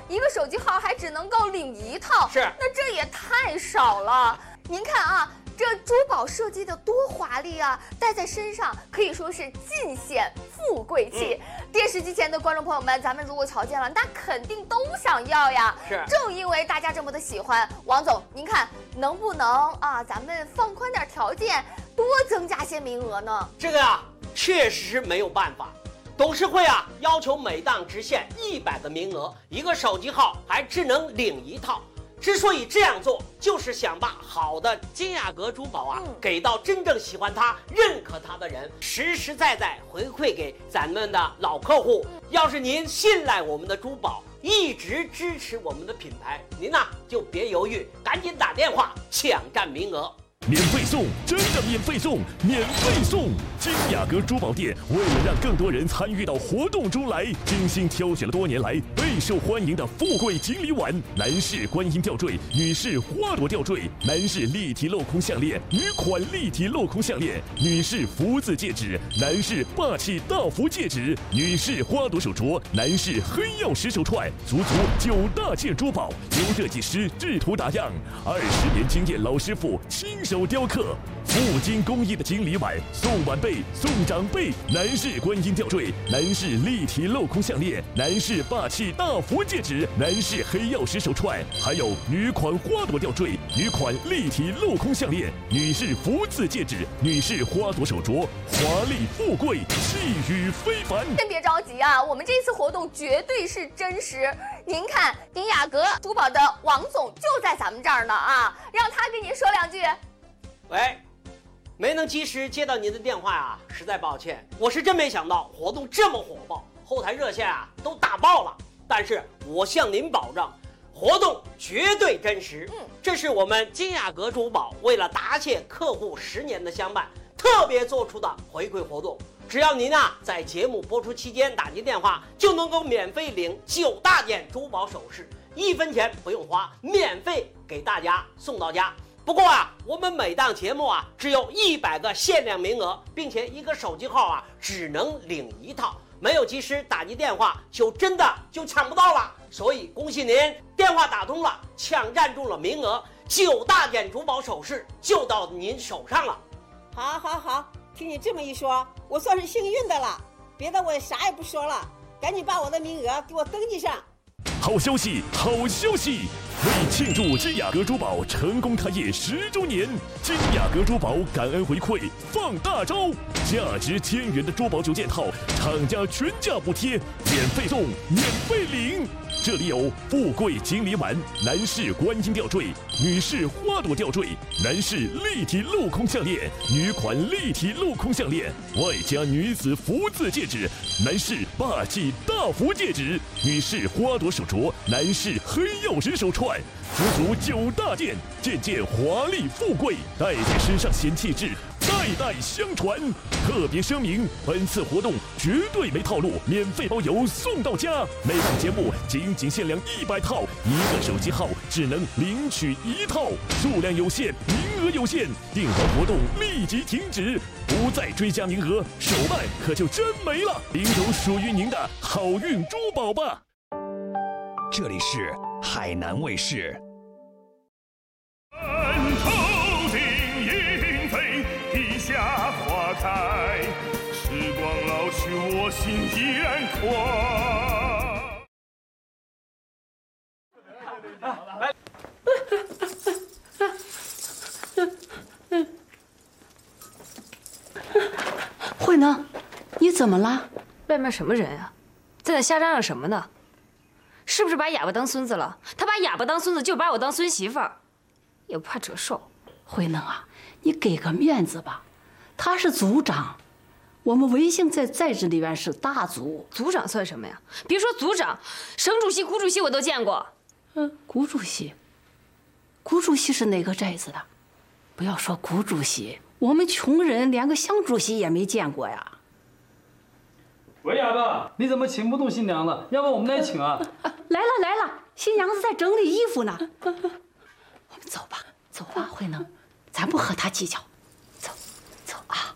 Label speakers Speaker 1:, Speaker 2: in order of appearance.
Speaker 1: 一个手机号还只能够领1套，
Speaker 2: 是，
Speaker 1: 那这也太少了。您看啊，这珠宝设计的多华丽啊，戴在身上可以说是尽显富贵气。电视机前的观众朋友们，咱们如果瞧见了，那肯定都想要呀。
Speaker 2: 是，
Speaker 1: 正因为大家这么的喜欢，王总，您看能不能啊，咱们放宽点条件，多增加些名额呢？
Speaker 2: 这个啊，确实没有办法。董事会啊，要求每档只限100个名额，一个手机号还只能领1套。之所以这样做，就是想把好的金雅阁珠宝啊，给到真正喜欢它、认可它的人，实实在在回馈给咱们的老客户。要是您信赖我们的珠宝，一直支持我们的品牌，您呢就别犹豫，赶紧打电话抢占名额。
Speaker 3: 免费送，真的免费送，免费送！金雅阁珠宝店为了让更多人参与到活动中来，精心挑选了多年来备受欢迎的富贵锦鲤碗、男士观音吊坠、女士花朵吊坠、男士立体镂空项链、女款立体镂空项链、女士福字戒指、男士霸气大福戒指、女士花朵手镯、男士黑曜石手串，足9大件珠宝由设计师制图打样，20年经验老师傅亲手雕刻，富金工艺的锦鲤碗送晚辈送长辈，男士观音吊坠，男士立体镂空项链，男士霸气大福戒指，男士黑曜石手串，还有女款花朵吊坠，女款立体镂空项链，女士福字戒指，女士花朵手镯，华丽富贵，气宇非凡。
Speaker 1: 先别着急啊，我们这次活动绝对是真实。您看，金雅阁珠宝的王总就在咱们这儿呢啊，让他跟您说2句。
Speaker 2: 喂，没能及时接到您的电话啊，实在抱歉。我是真没想到活动这么火爆，后台热线啊都打爆了。但是我向您保证，活动绝对真实。这是我们金雅阁珠宝为了答谢客户10年的相伴，特别做出的回馈活动。只要您啊在节目播出期间打进电话，就能够免费领9大件珠宝首饰，1分钱不用花，免费给大家送到家。不过啊，我们每档节目啊只有100个限量名额，并且一个手机号啊只能领1套，没有及时打进电话就真的抢不到了。所以恭喜您，电话打通了，抢占住了名额，9大件珠宝首饰就到您手上了。
Speaker 4: 好，听你这么一说，我算是幸运的了。别的我啥也不说了，赶紧把我的名额给我登记上。
Speaker 3: 好消息，好消息！为庆祝金雅阁珠宝成功开业10周年，金雅阁珠宝感恩回馈放大招，价值1000元的珠宝9件套，厂家全价补贴，免费送，免费领。这里有富贵锦鲤碗、男士观音吊坠、女士花朵吊坠、男士立体镂空项链、女款立体镂空项链，外加女子福字戒指、男士霸气大福戒指、女士花朵手镯、男士黑曜石手串，足9大件，件件华丽富贵，戴在身上显气质，代代相传。特别声明，本次活动绝对没套路，免费包邮送到家。每档节目仅限量100套，一个手机号只能领取1套，数量有限，名额有限，订完活动立即停止，不再追加名额，手慢可就真没了。领走属于您的好运珠宝吧。
Speaker 5: 这里是海南卫视。
Speaker 6: 头顶莺飞，地下花开，时光老去，我心依然
Speaker 7: 慧能，你怎么了？
Speaker 8: 外面什么人啊？在那瞎嚷嚷什么呢？是不是把哑巴当孙子了？他把哑巴当孙子，就把我当孙媳妇儿，也不怕折寿。
Speaker 7: 慧能啊，你给个面子吧，他是组长，我们维兴在这里边是大组。
Speaker 8: 组长算什么呀？别说组长，省主席、谷主席我都见过。
Speaker 7: 谷主席是哪个寨子的？不要说谷主席，我们穷人连个乡主席也没见过呀。
Speaker 9: 喂，哑巴，你怎么请不动新娘子？要不我们来请啊？
Speaker 7: 来了，新娘子在整理衣服呢。我们走吧，慧能，咱不和他计较，走啊。